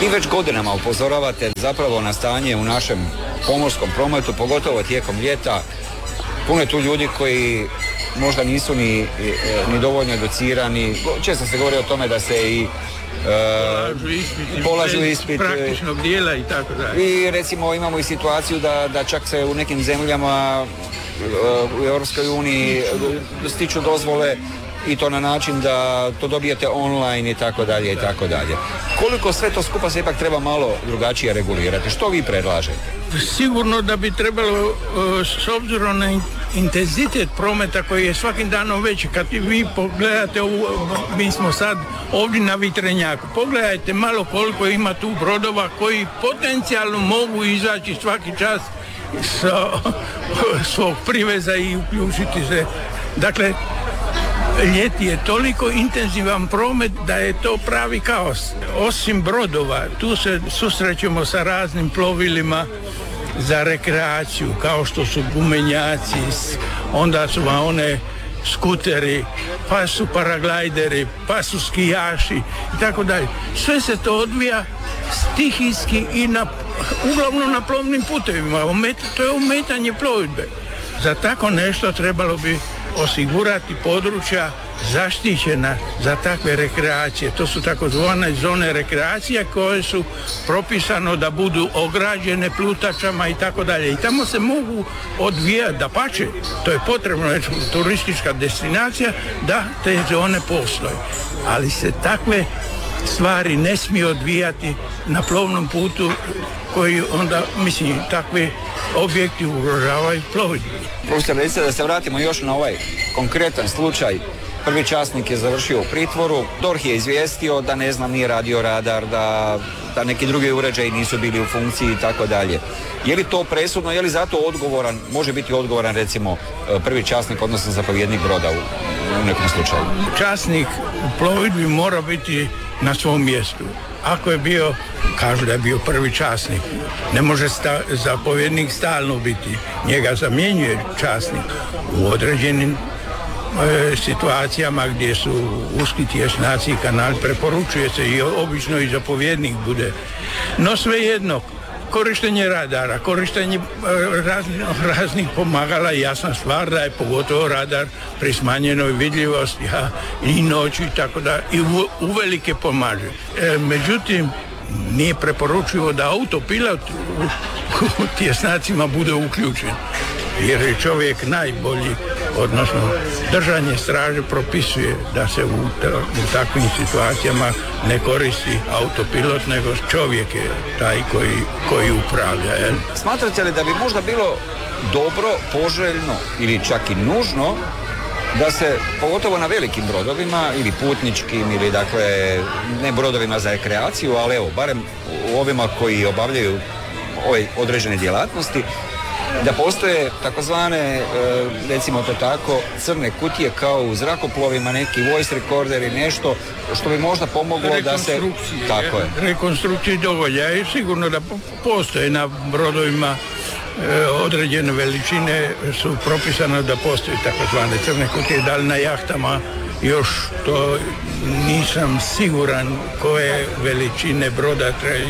Vi već godinama upozoravate zapravo na stanje u našem pomorskom prometu, pogotovo tijekom ljeta. Puno je tu ljudi koji možda nisu ni dovoljno educirani. Često se govori o tome da se i polažu ispit praktičnog dijela i tako dalje. I recimo imamo i situaciju da čak se u nekim zemljama u Europskoj uniji stiču dozvole i to na način da to dobijete online i tako dalje i tako dalje. Koliko sve to skupa se ipak treba malo drugačije regulirati? Što vi predlažete? Sigurno da bi trebalo, s obzirom na intenzitet prometa koji je svakim danom veći, kad vi pogledate, mi smo sad ovdje na Vitrenjaku, pogledajte malo koliko ima tu brodova koji potencijalno mogu izaći svaki čas sa svog priveza i uključiti se. Dakle, ljeti je toliko intenzivan promet da je to pravi kaos. Osim brodova, tu se susrećemo sa raznim plovilima za rekreaciju, kao što su gumenjaci, onda su vam one skuteri, pa su paraglajderi, pa su skijaši i tako dalje. Sve se to odvija stihijski i uglavnom na plovnim putevima. To je ometanje plovidbe. Za tako nešto trebalo bi osigurati područja zaštićena za takve rekreacije. To su takozvane zone rekreacije koje su propisano da budu ograđene plutačama i tako dalje. I tamo se mogu odvijati, dapače, to je potrebno, jer turistička destinacija, da te zone postoje. Ali se takve stvari ne smije odvijati na plovnom putu koji onda, mislim, takvi objekti ugrožavaju plovidbu. Profesor, recite da se vratimo još na ovaj konkretan slučaj. Prvi časnik je završio u pritvoru, DORH je izvijestio da nije radio radar, da neki drugi uređaji nisu bili u funkciji i tako dalje. Je li to presudno, je li zato odgovoran, može biti odgovoran recimo prvi časnik, odnosno zapovjednik broda u nekom slučaju? Časnik u plovidbi mora biti na svom mjestu. Ako je bio, kažu da je bio prvi časnik, ne može zapovjednik stalno biti, njega zamjenjuje časnik u određenim situacijama gdje su uski tjesnaci i kanal, preporučuje se i obično i zapovjednik bude. No svejedno, korištenje radara, korištenje raznih pomagala, jasna stvar da je pogotovo radar pri smanjenoj vidljivosti i noći i tako da i uvelike pomaže. Međutim, nije preporučivo da autopilot u tjesnacima bude uključen, jer je čovjek najbolji, odnosno držanje straže propisuje da se u takvim situacijama ne koristi autopilot, nego čovjek je taj koji upravlja. Smatrate li da bi možda bilo dobro, poželjno ili čak i nužno da se, pogotovo na velikim brodovima ili putničkim ili dakle ne brodovima za rekreaciju, ali evo, barem u ovima koji obavljaju ove određene djelatnosti, da postoje takozvane, recimo to tako, crne kutije kao u zrakoplovima, neki voice recorder i nešto što bi možda pomoglo da se... Tako je. Rekonstrukciji događaja i sigurno da postoje na brodovima određene veličine su propisane da postoji takozvane crne kutije, da li na jahtama još to nisam siguran koje veličine broda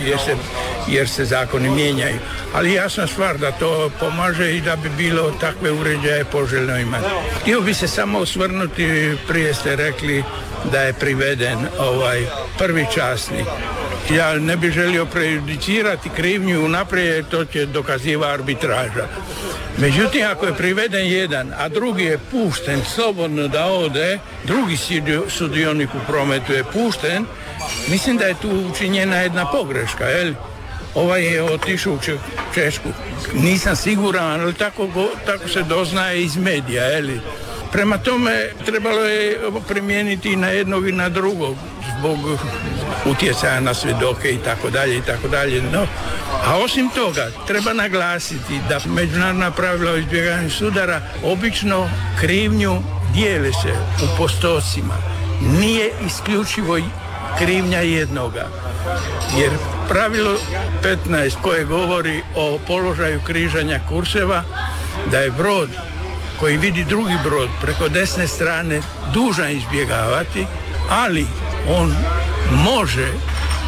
jer se zakoni mijenjaju. Ali jasna stvar da to pomaže i da bi bilo takve uređaje poželjno imati. Htio bi se samo osvrnuti, prije ste rekli da je priveden prvi časnik. Ja ne bih želio prejudicirati krivnju unaprijed, to će dokaziva arbitraža. Međutim, ako je priveden jedan, a drugi je pušten slobodno da ode, drugi sudionik u prometu je pušten, mislim da je tu učinjena jedna pogreška, jel? Ovaj je otišao u Češku. Nisam siguran, ali tako se doznaje iz medija, jel? Prema tome, trebalo je primijeniti i na jednog i na drugog zbog utjecaja na svjedoke i tako dalje. No, a osim toga, treba naglasiti da međunarodna pravila o izbjegavanju sudara obično krivnju dijele se u postocima. Nije isključivo krivnja jednoga. Jer pravilo 15 koje govori o položaju križanja kurseva, da je brod koji vidi drugi brod preko desne strane dužan izbjegavati, ali on može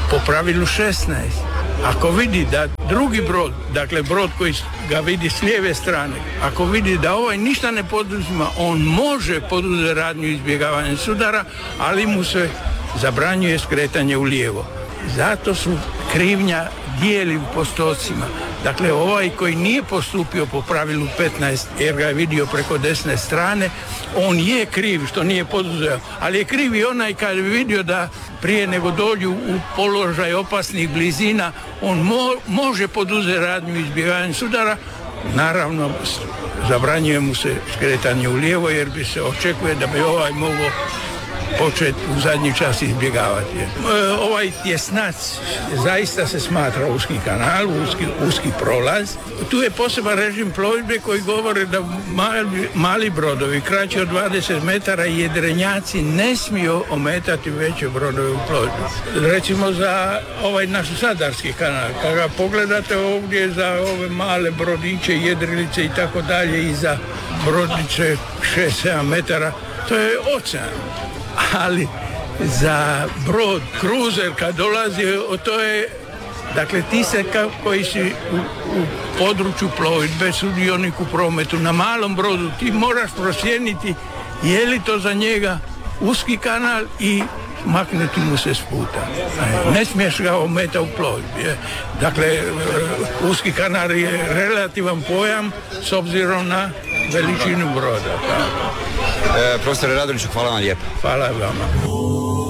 po pravilu 16. Ako vidi da drugi brod, dakle brod koji ga vidi s lijeve strane, ako vidi da ovaj ništa ne poduzima, on može poduzeti radnju izbjegavanja sudara, ali mu se zabranjuje skretanje u lijevo. Zato su krivnja dijeli u postocima. Dakle, ovaj koji nije postupio po pravilu 15 jer ga je vidio preko desne strane, on je kriv što nije poduzeo, ali je kriv i onaj kad je vidio da prije nego dođu u položaj opasnih blizina, on može poduzeti radnju izbjegavanja sudara. Naravno, zabranjuje mu se skretanje u lijevo jer bi se očekuje da bi ovaj mogao početi u zadnji čas izbjegavati. Ovaj tjesnac zaista se smatra uski kanal, uski prolaz. Tu je poseban režim plovidbe koji govore da mali brodovi, kraći od 20 metara i jedrenjaci ne smiju ometati veće brodove u plovidbi. Recimo za ovaj naš Zadarski kanal, kada pogledate ovdje za ove male brodiće, jedrilice i tako dalje i za brodiće 6-7 metara, to je ocean. Ali za brod, kruzer kad dolazi, to je, dakle ti se koji si u području plovidbe, sudionik u prometu, na malom brodu, ti moraš procijeniti je li to za njega uski kanal i maknuti mu se s puta. Ne smiješ ga ometati u plovidbi. Dakle, uski kanal je relativan pojam s obzirom na veličinu broda. Profesore Radonjiću, hvala vam lijepo. Hvala vama.